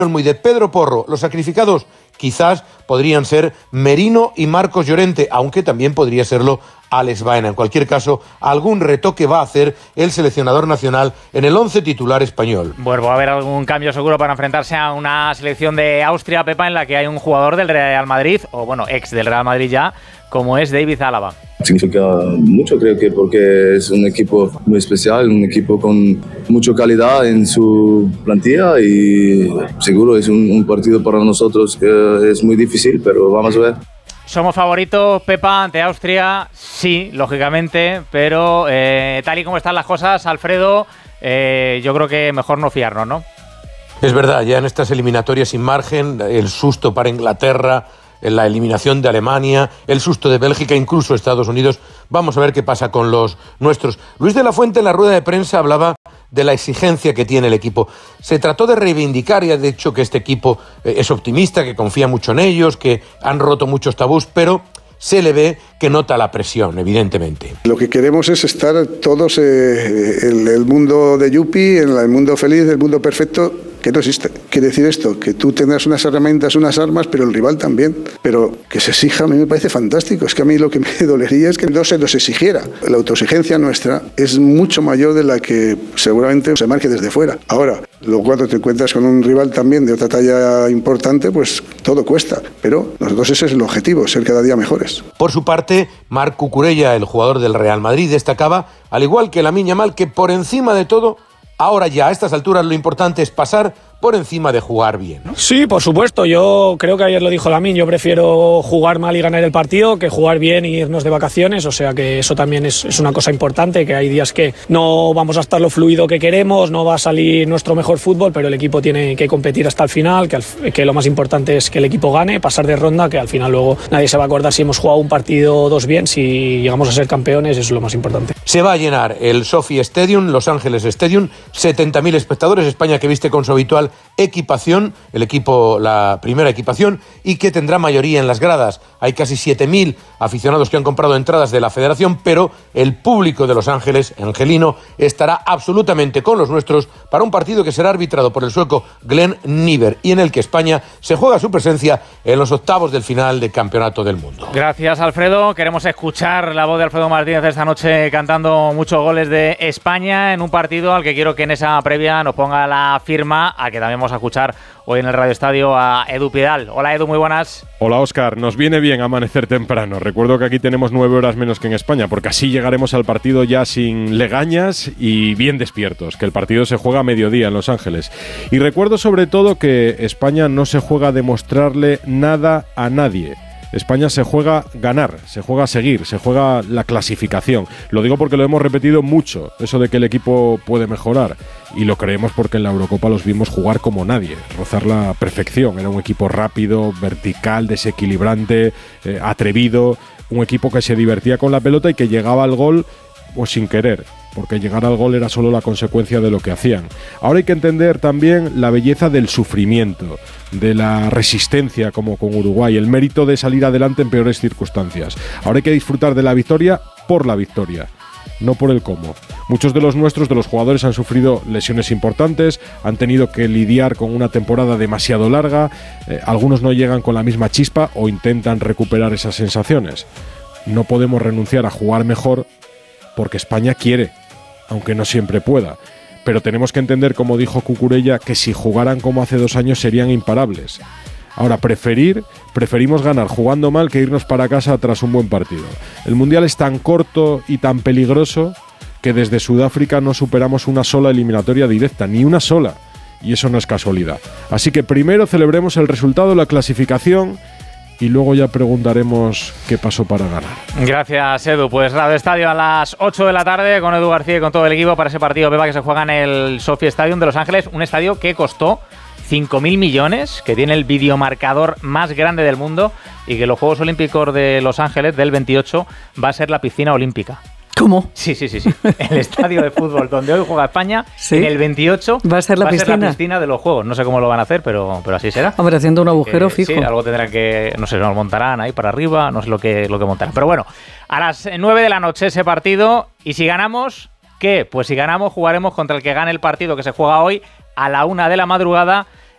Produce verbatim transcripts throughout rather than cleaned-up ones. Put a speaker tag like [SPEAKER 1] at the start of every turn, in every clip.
[SPEAKER 1] muy de Pedro Porro. Los sacrificados quizás podrían ser Merino y Marcos Llorente, aunque también podría serlo Alex Baena. En cualquier caso, algún retoque va a hacer el seleccionador nacional en el once titular español.
[SPEAKER 2] Bueno, va a haber algún cambio seguro para enfrentarse a una selección de Austria, Pepa, en la que hay un jugador del Real Madrid, o bueno, ex del Real Madrid ya, como es David Álava.
[SPEAKER 3] Significa mucho, creo que porque es un equipo muy especial, un equipo con mucha calidad en su plantilla y seguro es un, un partido para nosotros que es muy difícil, pero vamos a ver.
[SPEAKER 2] ¿Somos favoritos, Pepa, ante Austria? Sí, lógicamente, pero eh, tal y como están las cosas, Alfredo, eh, yo creo que mejor no fiarnos, ¿no?
[SPEAKER 1] Es verdad, ya en estas eliminatorias sin margen, el susto para Inglaterra, en la eliminación de Alemania, el susto de Bélgica, incluso Estados Unidos. Vamos a ver qué pasa con los nuestros. Luis de la Fuente en la rueda de prensa hablaba de la exigencia que tiene el equipo. Se trató de reivindicar y ha dicho que este equipo eh, es optimista, que confía mucho en ellos, que han roto muchos tabús, pero se le ve que nota la presión, evidentemente.
[SPEAKER 4] Lo que queremos es estar todos eh, en el mundo de Yupi, en el mundo feliz, el mundo perfecto, que no existe. Quiere decir esto, que tú tendrás unas herramientas, unas armas, pero el rival también. Pero que se exija a mí me parece fantástico. Es que a mí lo que me dolería es que no se nos exigiera. La autoexigencia nuestra es mucho mayor de la que seguramente se marque desde fuera. Ahora, luego cuando te encuentras con un rival también de otra talla importante, pues todo cuesta. Pero nosotros ese es el objetivo, ser cada día mejores.
[SPEAKER 1] Por su parte, Marc Cucurella, el jugador del Real Madrid, destacaba, al igual que Lamine Yamal, que por encima de todo, ahora ya a estas alturas lo importante es pasar por encima de jugar bien, ¿no?
[SPEAKER 5] Sí, por supuesto. Yo creo que ayer lo dijo Lamine. Yo prefiero jugar mal y ganar el partido que jugar bien y irnos de vacaciones. O sea que eso también es, es una cosa importante, que hay días que no vamos a estar lo fluido que queremos, no va a salir nuestro mejor fútbol, pero el equipo tiene que competir hasta el final, que, al, que lo más importante es que el equipo gane, pasar de ronda, que al final luego nadie se va a acordar si hemos jugado un partido o dos bien. Si llegamos a ser campeones, eso es lo más importante.
[SPEAKER 1] Se va a llenar el Sophie Stadium, Los Ángeles Stadium, setenta mil espectadores, España que viste con su habitual equipación, el equipo, la primera equipación, y que tendrá mayoría en las gradas. Hay casi siete mil aficionados que han comprado entradas de la federación, pero el público de Los Ángeles, angelino, estará absolutamente con los nuestros para un partido que será arbitrado por el sueco Glenn Niver y en el que España se juega su presencia en los octavos del final del Campeonato del Mundo.
[SPEAKER 2] Gracias, Alfredo. Queremos escuchar la voz de Alfredo Martínez esta noche cantando muchos goles de España en un partido al que quiero que en esa previa nos ponga la firma, a que también vamos a escuchar hoy en el Radio Estadio a Edu Pidal. Hola, Edu, muy buenas.
[SPEAKER 6] Hola, Óscar. Nos viene bien amanecer temprano. Recuerdo que aquí tenemos nueve horas menos que en España, porque así llegaremos al partido ya sin legañas y bien despiertos, que el partido se juega a mediodía en Los Ángeles. Y recuerdo sobre todo que España no se juega a demostrarle nada a nadie. España se juega ganar, se juega seguir, se juega la clasificación. Lo digo porque lo hemos repetido mucho, eso de que el equipo puede mejorar. Y lo creemos porque en la Eurocopa los vimos jugar como nadie, rozar la perfección. Era un equipo rápido, vertical, desequilibrante, eh, atrevido. Un equipo que se divertía con la pelota y que llegaba al gol pues sin querer, porque llegar al gol era solo la consecuencia de lo que hacían. Ahora hay que entender también la belleza del sufrimiento, de la resistencia como con Uruguay, el mérito de salir adelante en peores circunstancias. Ahora hay que disfrutar de la victoria por la victoria, no por el cómo. Muchos de los nuestros, de los jugadores, han sufrido lesiones importantes, han tenido que lidiar con una temporada demasiado larga, eh, algunos no llegan con la misma chispa o intentan recuperar esas sensaciones. No podemos renunciar a jugar mejor porque España quiere, aunque no siempre pueda. Pero tenemos que entender, como dijo Cucurella, que si jugaran como hace dos años serían imparables. Ahora, preferir, preferimos ganar jugando mal que irnos para casa tras un buen partido. El Mundial es tan corto y tan peligroso que desde Sudáfrica no superamos una sola eliminatoria directa, ni una sola. Y eso no es casualidad. Así que primero celebremos el resultado, la clasificación, y luego ya preguntaremos qué pasó para ganar.
[SPEAKER 2] Gracias, Edu. Pues Radio Estadio a las ocho de la tarde con Edu García y con todo el equipo para ese partido, Pepa, que se juega en el Sophie Stadium de Los Ángeles, un estadio que costó cinco mil millones, que tiene el videomarcador más grande del mundo y que los Juegos Olímpicos de Los Ángeles del veintiocho va a ser la piscina olímpica.
[SPEAKER 7] ¿Cómo?
[SPEAKER 2] Sí, sí, sí, sí. El estadio de fútbol donde hoy juega España, ¿sí? En el veintiocho
[SPEAKER 7] va a ser la
[SPEAKER 2] va
[SPEAKER 7] piscina.
[SPEAKER 2] A ser la piscina de los Juegos. No sé cómo lo van a hacer, pero, pero así será.
[SPEAKER 7] Hombre, haciendo un agujero
[SPEAKER 2] eh,
[SPEAKER 7] fijo.
[SPEAKER 2] Sí, algo tendrán que, no sé, nos montarán ahí para arriba, no sé lo que, lo que montarán. Pero bueno, a las nueve de la noche ese partido, y si ganamos, ¿qué? Pues si ganamos jugaremos contra el que gane el partido que se juega hoy a la una de la madrugada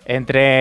[SPEAKER 2] entre